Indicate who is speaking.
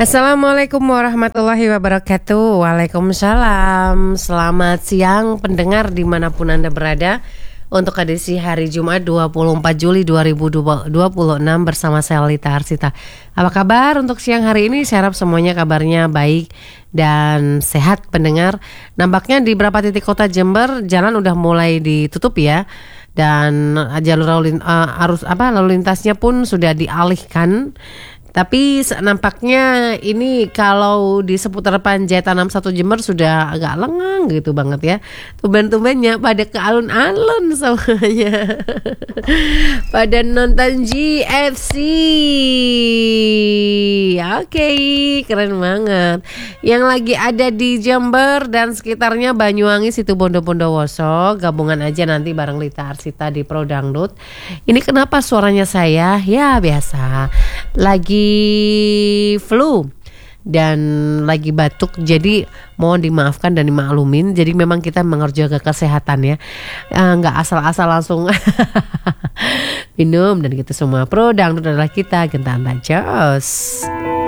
Speaker 1: Assalamualaikum warahmatullahi wabarakatuh. Waalaikumsalam. Selamat siang pendengar dimanapun Anda berada. Untuk edisi hari Jumat 24 Juli 2026 bersama saya Lita Arsita. Apa kabar untuk siang hari ini? Saya harap semuanya kabarnya baik dan sehat pendengar. Nampaknya di beberapa titik kota Jember jalan udah mulai ditutup ya. Dan jalur lalu lintasnya pun sudah dialihkan. Tapi nampaknya ini kalau di seputar Panjaitan 61 Jember sudah agak lengang gitu banget ya. Tumben-tumbennya pada ke alun-alun semuanya. Pada nonton GFC. Oke, keren banget. Yang lagi ada di Jember dan sekitarnya Banyuwangi, Situbondo, Bondowoso, gabungan aja nanti bareng Lita Arsita di Pro Dangdut. Ini kenapa suaranya saya? Ya biasa. Lagi flu dan lagi batuk, jadi mohon dimaafkan dan dimaklumin. Jadi memang kita menjaga kesehatan ya, nggak asal-asal langsung minum dan gitu semua. Pro Dangdut adalah kita, Genta Jos.